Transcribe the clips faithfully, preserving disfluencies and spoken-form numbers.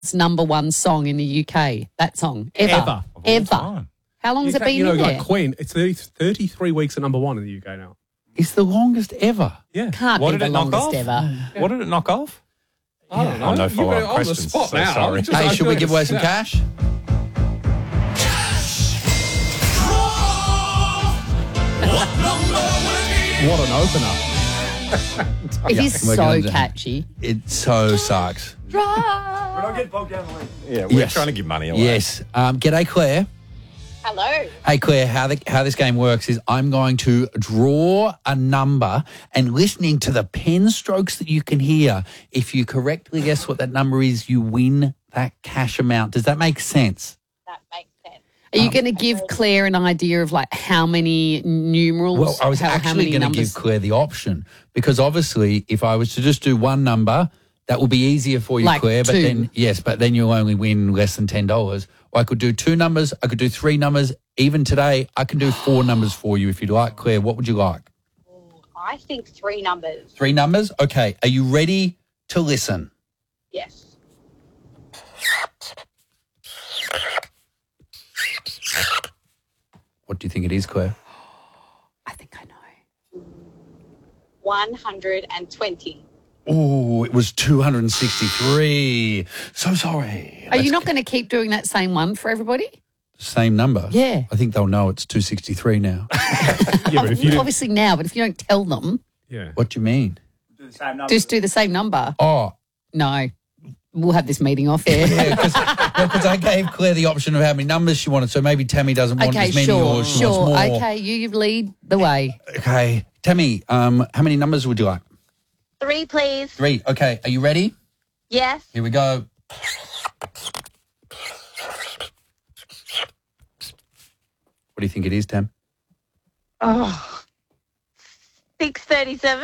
number one song in the U K? That song ever, Ever. ever. time. How long has You it been you know, in like there? Queen, it's thirty, thirty-three weeks at number one in the U K now. It's the longest ever. Yeah. Can't What be did the it knock longest off? ever. What did it knock off? I don't know. Oh, no You're follow-up on the questions. spot So now. sorry. Just- Hey, I should we feel give like away it's some snap. cash? What an opener. It is We're so gonna do- catchy. It so sucks. Don't get bogged down the lane. Yeah, we're Yes. trying to give money away. Yes. Um, g'day, Claire. Hello. Hey, Claire, how, the, how this game works is I'm going to draw a number and listening to the pen strokes that you can hear, if you correctly guess what that number is, you win that cash amount. Does that make sense? That makes sense. Are you going to give Claire an idea of like how many numerals? Well, I was how, how actually many going to numbers? give Claire the option because obviously if I was to just do one number, that would be easier for you, Like Claire. But two. then, yes, but then you'll only win less than ten dollars. Or I could do two numbers. I could do three numbers. Even today, I can do four numbers for you if you'd like. Claire, what would you like? I think three numbers. Three numbers? Okay. Are you ready to listen? Yes. What do you think it is, Claire? I think I know. one hundred twenty. Oh, it was two hundred sixty-three. So sorry. Are you Let's not going to keep doing that same one for everybody? Same number? Yeah. I think they'll know it's two sixty-three now. Yeah, but if you didn't, Obviously now, but if you don't tell them, yeah. What do you mean? Do the same number. just do the same number. Oh, No. We'll have this meeting off air. yeah, because I gave Claire the option of how many numbers she wanted, so maybe Tammy doesn't want Okay, as many sure, or she sure. wants more. Okay, you lead the way. Okay. Tammy, um, how many numbers would you like? Three, please. Three. Okay. Are you ready? Yes. Here we go. What do you think it is, Tam? Oh. six thirty-seven.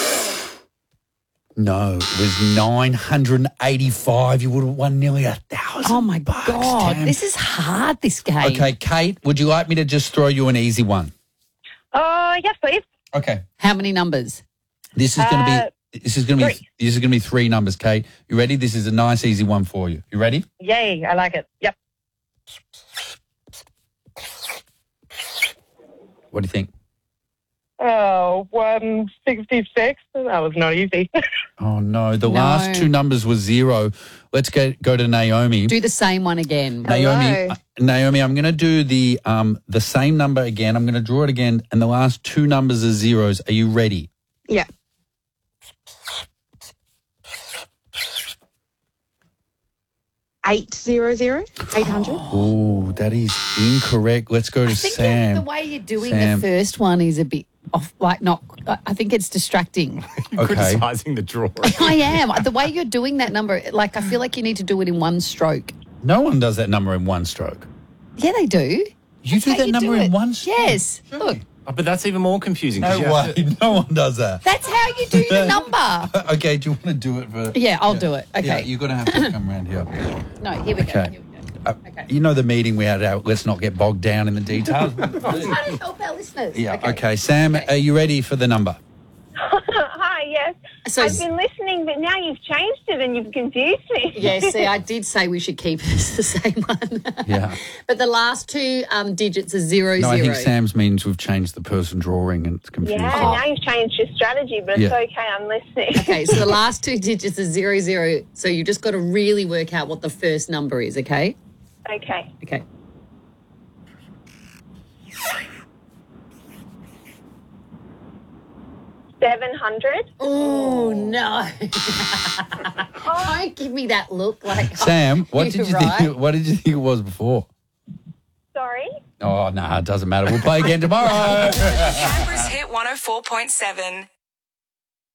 No, it was nine hundred eighty-five. You would have won nearly a thousand. Oh, my bucks, God. Tam. This is hard, this game. Okay, Kate, would you like me to just throw you an easy one? Oh, yes, please. Okay. How many numbers? This is going to Uh, be this is going to be three. this is going to be three numbers, Kate. You ready? This is a nice easy one for you. You ready? Yay, I like it. Yep. What do you think? Oh, one sixty-six. That was not easy. Oh no, the No. last two numbers were zero. Let's go go to Naomi. Do the same one again. Naomi, Hello. uh, Naomi, I'm going to do the um the same number again. I'm going to draw it again, and the last two numbers are zeros. Are you ready? Yeah. Eight zero zero. Eight hundred. Oh, that is incorrect. Let's go to I think Sam. the way you're doing Sam. the first one is a bit off, like not, I I think it's distracting. Okay. Criticising the drawing. I am. The way you're doing that number, like I feel like you need to do it in one stroke. No one does that number in one stroke. Yeah, they do. You That's do how that you number do in it. one stroke? Yes. Look, Oh, but that's even more confusing. 'cause No you have way. to- No one does that. that's how you do the number. Okay, do you want to do it for... Yeah, I'll do it. Yeah, Okay. you're going to have to come around here. No, here we go. Okay. Here we go. Uh, You know the meeting we had out, let's not get bogged down in the details. I'm trying to help our listeners. yeah, okay. Sam, are you ready for the number? Hi, yes. So, I've been listening, but now you've changed it and you've confused me. yeah, see, I did say we should keep it as the same one. Yeah. But the last two um, digits are zero, No, zero. I think Sam's means we've changed the person drawing and it's confusing. Yeah, now you've changed your strategy, but it's Yeah. okay, I'm listening. Okay, so the last two digits are zero, zero. So you've just got to really work out what the first number is, okay? Okay. Okay. seven hundred. Oh, no. Don't give me that look like... Sam, what did you Right. think? What did you think it was before? Sorry. Oh, no, it doesn't matter. We'll play again tomorrow. Canberra's Hit one oh four point seven.